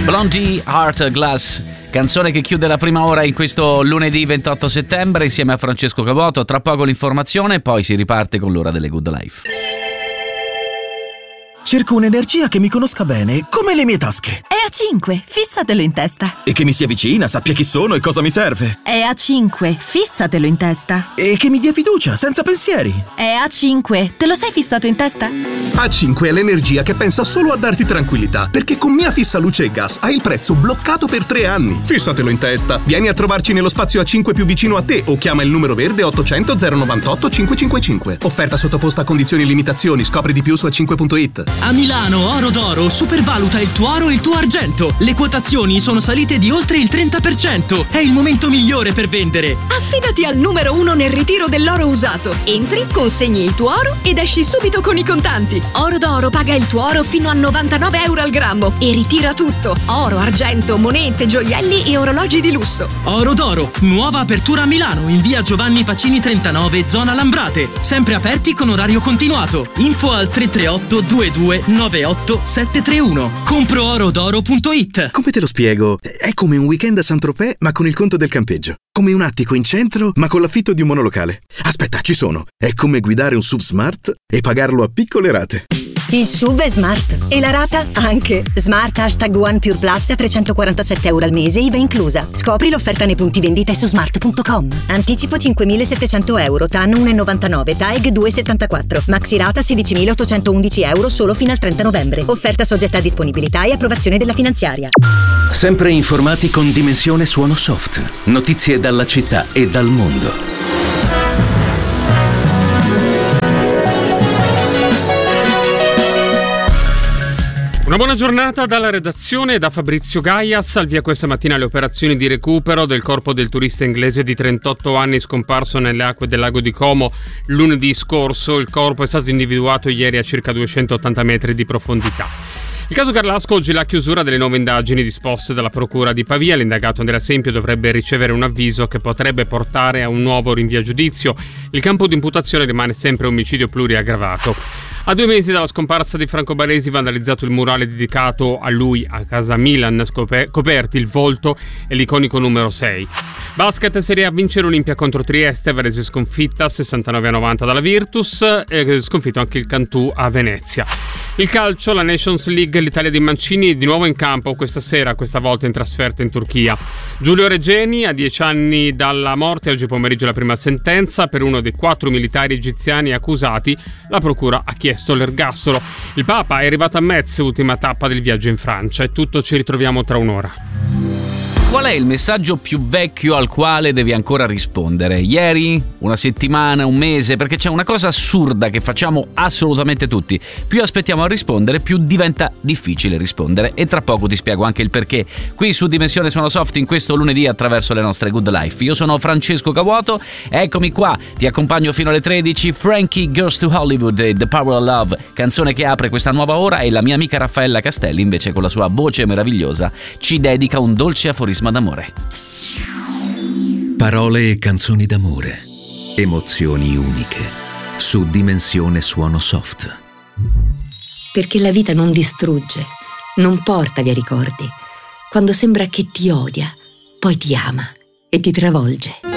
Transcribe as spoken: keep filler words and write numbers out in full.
Blondie Heart Glass, canzone che chiude la prima ora in questo lunedì ventotto settembre insieme a Francesco Cavuoto. Tra poco l'informazione, poi si riparte con l'ora delle Good Life. Cerco un'energia che mi conosca bene, come le mie tasche. È A cinque, fissatelo in testa. E che mi sia vicina, sappia chi sono e cosa mi serve. È A cinque, fissatelo in testa. E che mi dia fiducia, senza pensieri. È A cinque, te lo sei fissato in testa? A cinque è l'energia che pensa solo a darti tranquillità, perché con Mia Fissa Luce e Gas hai il prezzo bloccato per tre anni. Fissatelo in testa. Vieni a trovarci nello spazio A cinque più vicino a te o chiama il numero verde ottocento zero novantotto cinquecentocinquantacinque. Offerta sottoposta a condizioni e limitazioni. Scopri di più su a cinque punto it. A Milano Oro d'Oro supervaluta il tuo oro e il tuo argento. Le quotazioni sono salite di oltre il trenta per cento. È il momento migliore per vendere. Affidati al numero uno nel ritiro dell'oro usato. Entri, consegni il tuo oro ed esci subito con i contanti. Oro d'Oro paga il tuo oro fino a novantanove euro al grammo e ritira tutto. Oro, argento, monete, gioielli e orologi di lusso. Oro d'Oro, nuova apertura a Milano in via Giovanni Pacini trentanove, zona Lambrate. Sempre aperti con orario continuato. Info al tre tre otto due due nove otto sette tre uno. compro oro d'oro punto it. Come te lo spiego? È come un weekend a Saint-Tropez ma con il conto del campeggio. Come un attico in centro ma con l'affitto di un monolocale. Aspetta, ci sono. È come guidare un S U V Smart e pagarlo a piccole rate. Il S U V è smart e la rata anche. Smart hashtag One Pure Plus a trecentoquarantasette euro al mese, I V A inclusa. Scopri l'offerta nei punti vendita e su smart punto com. Anticipo cinquemilasettecento euro, T A N uno virgola novantanove, T A E G due virgola settantaquattro. Maxi rata sedicimilaottocentoundici euro solo fino al trenta novembre. Offerta soggetta a disponibilità e approvazione della finanziaria. Sempre informati con Dimensione Suono Soft. Notizie dalla città e dal mondo. Una buona giornata dalla redazione e da Fabrizio Gaias. Al via questa mattina le operazioni di recupero del corpo del turista inglese di trentotto anni scomparso nelle acque del lago di Como lunedì scorso. Il corpo è stato individuato ieri a circa duecentottanta metri di profondità. Il caso Garlasco oggi la chiusura delle nuove indagini disposte dalla procura di Pavia. L'indagato Andrea Sempio dovrebbe ricevere un avviso che potrebbe portare a un nuovo rinvio a giudizio. Il campo di imputazione rimane sempre omicidio pluriaggravato. A due mesi dalla scomparsa di Franco Baresi, vandalizzato il murale dedicato a lui a casa Milan, scoper- coperti il volto e l'iconico numero sei. Basket Serie A, vincere Olimpia contro Trieste, Varese sconfitta sessantanove a novanta dalla Virtus, e sconfitto anche il Cantù a Venezia. Il calcio, la Nations League, l'Italia di Mancini di nuovo in campo questa sera, questa volta in trasferta in Turchia. Giulio Regeni, a dieci anni dalla morte, oggi pomeriggio la prima sentenza per uno dei quattro militari egiziani accusati. La procura ha chiesto l'ergastolo. Il Papa è arrivato a Metz, ultima tappa del viaggio in Francia. È tutto, ci ritroviamo tra un'ora. Qual è il messaggio più vecchio al quale devi ancora rispondere? Ieri? Una settimana? Un mese? Perché c'è una cosa assurda che facciamo assolutamente tutti. Più aspettiamo a rispondere, più diventa difficile rispondere. E tra poco ti spiego anche il perché. Qui su Dimensione Suono Soft in questo lunedì attraverso le nostre Good Life. Io sono Francesco Cavuoto, eccomi qua, ti accompagno fino alle tredici. Frankie Goes to Hollywood e The Power of Love, canzone che apre questa nuova ora, e la mia amica Raffaella Castelli invece con la sua voce meravigliosa ci dedica un dolce aforisma d'amore. Parole e canzoni d'amore, emozioni uniche, su Dimensione Suono Soft. Perché la vita non distrugge, non porta via ricordi. Quando sembra che ti odia, poi ti ama e ti travolge.